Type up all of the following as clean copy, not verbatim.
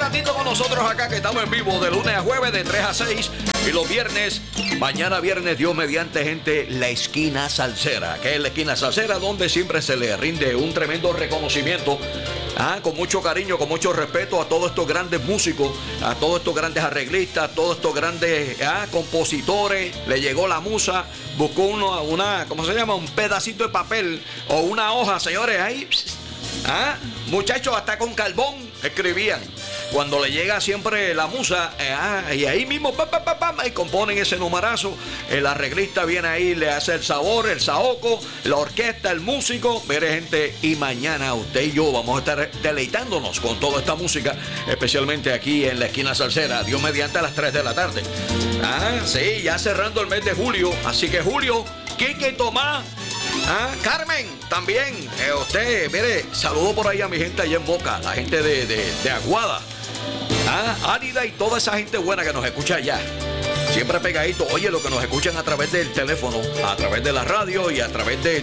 ratito con nosotros acá, que estamos en vivo de lunes a jueves de 3 a 6. Y los viernes, mañana viernes, Dios mediante, gente, la esquina salsera. Que es la esquina salsera donde siempre se le rinde un tremendo reconocimiento. Con mucho cariño, con mucho respeto a todos estos grandes músicos, a todos estos grandes arreglistas, a todos estos grandes compositores. Le llegó la musa, buscó ¿cómo se llama? Un pedacito de papel o una hoja, señores, ahí. Muchachos, hasta con carbón escribían. Cuando le llega siempre la musa, y ahí mismo y componen ese numerazo. El arreglista viene ahí, le hace el sabor, el saoco, la orquesta, el músico. Mire, gente, y mañana usted y yo vamos a estar deleitándonos con toda esta música, especialmente aquí en la esquina salsera, Dios mediante, a las 3 de la tarde. Sí, ya cerrando el mes de julio. Así que Julio, Quique, Tomás, Carmen, también. Usted, mire, saludo por ahí a mi gente allá en Moca, la gente de Aguada. Ánida y toda esa gente buena que nos escucha allá. Siempre pegadito. Oye, lo que nos escuchan a través del teléfono, a través de la radio y a través de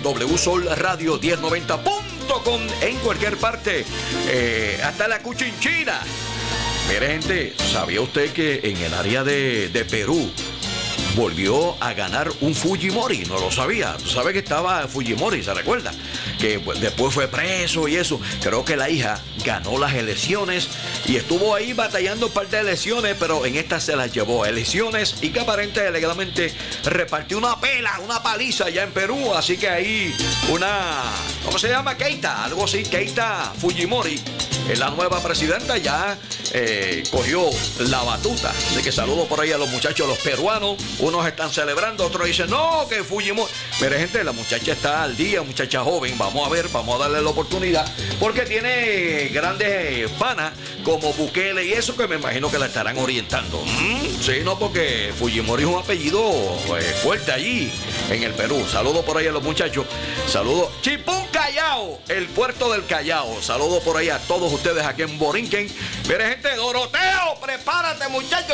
wsolradio1090.com en cualquier parte. Hasta la Cuchinchina. Mire, gente, ¿sabía usted que en el área de Perú volvió a ganar un Fujimori? No lo sabía. Tú sabes que estaba Fujimori, ¿se recuerda? Que pues, después fue preso y eso. Creo que la hija ganó las elecciones y estuvo ahí batallando un par de elecciones, pero en esta se las llevó a elecciones y que alegadamente repartió una paliza allá en Perú. Así que ahí ¿cómo se llama? Keita, algo así, Keita Fujimori, la nueva presidenta, ya cogió la batuta. Así que saludo por ahí a los muchachos, los peruanos. Unos están celebrando, otros dicen, no, que Fujimori. Mire, gente, la muchacha está al día, muchacha joven. Vamos a ver, vamos a darle la oportunidad, porque tiene grandes panas como Bukele y eso, que me imagino que la estarán orientando. Sí, no, porque Fujimori es un apellido fuerte allí en el Perú. Saludo por ahí a los muchachos. Saludo Chipún Callao, el puerto del Callao. Saludo por ahí a todos ustedes aquí en Borinquen. Mire, gente, Doroteo, prepárate, muchachos.